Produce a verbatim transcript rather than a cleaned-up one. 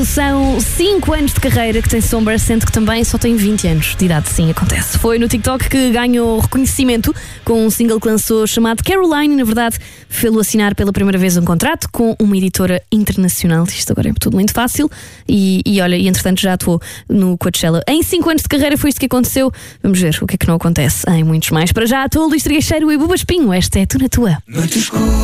São cinco anos de carreira que tem Sombra, sendo que também só tem vinte anos de idade. Sim, acontece. Foi no TikTok que ganhou reconhecimento com um single que lançou chamado Caroline. Na verdade, fê-lo assinar pela primeira vez um contrato com uma editora internacional. Isto agora é tudo muito fácil. E, e olha, e entretanto já atuou no Coachella. Em cinco anos de carreira foi isto que aconteceu. Vamos ver o que é que não acontece em muitos mais. Para já, atuou Luís Trigueiro e Buba Espinho. Esta é Tu na Tua.